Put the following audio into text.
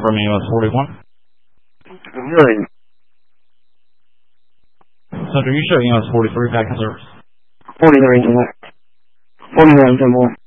from US 41. Good. Center, you show US 43 back in service. 43 to 49 to 1.